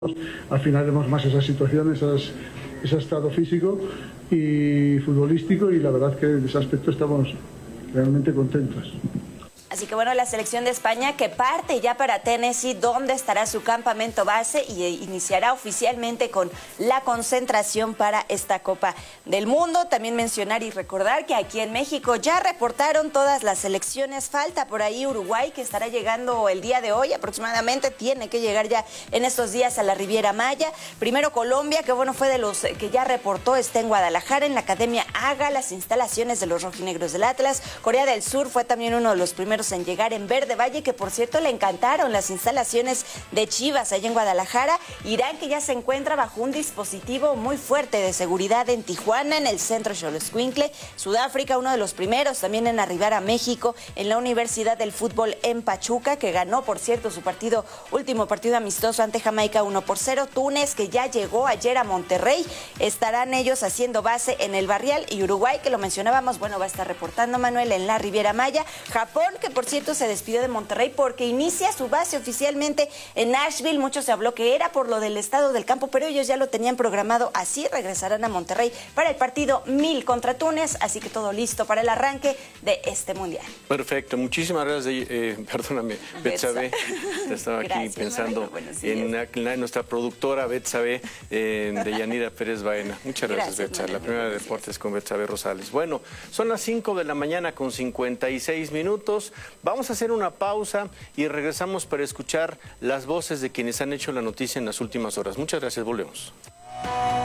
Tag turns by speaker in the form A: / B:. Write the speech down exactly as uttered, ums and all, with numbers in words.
A: Al final vemos más esa situación, esas, ese estado físico y futbolístico, y la verdad que en ese aspecto estamos realmente contentos.
B: Así que bueno, la selección de España que parte ya para Tennessee, donde estará su campamento base y iniciará oficialmente con la concentración para esta Copa del Mundo. También mencionar y recordar que aquí en México ya reportaron todas las selecciones. Falta por ahí Uruguay, que estará llegando el día de hoy aproximadamente, tiene que llegar ya en estos días a la Riviera Maya. Primero Colombia, que bueno, fue de los que ya reportó, está en Guadalajara, en la Academia AGA, las instalaciones de los rojinegros del Atlas. Corea del Sur fue también uno de los primeros en llegar en Verde Valle, que por cierto le encantaron las instalaciones de Chivas allá en Guadalajara. Irán, que ya se encuentra bajo un dispositivo muy fuerte de seguridad en Tijuana, en el centro Xoloscuincle. Sudáfrica, uno de los primeros también en arribar a México, en la Universidad del Fútbol en Pachuca, que ganó por cierto su partido, último partido amistoso ante Jamaica uno por cero. Túnez, que ya llegó ayer a Monterrey, estarán ellos haciendo base en el Barrial. Y Uruguay, que lo mencionábamos, bueno, va a estar reportando, Manuel, en la Riviera Maya. Japón, que por cierto se despidió de Monterrey porque inicia su base oficialmente en Nashville. Mucho se habló que era por lo del estado del campo, pero ellos ya lo tenían programado así. Regresarán a Monterrey para el partido mil contra Túnez, así que todo listo para el arranque de este mundial.
C: Perfecto, muchísimas gracias, eh, perdóname, Betsabe. Estaba aquí gracias, pensando en, en nuestra productora Betsabe, eh, de Yanira Pérez Baena. Muchas gracias, gracias Betsabe, la primera de deportes con Betsabe Rosales. Bueno, son las cinco de la mañana con cincuenta y seis minutos. Vamos a hacer una pausa y regresamos para escuchar las voces de quienes han hecho la noticia en las últimas horas. Muchas gracias, volvemos.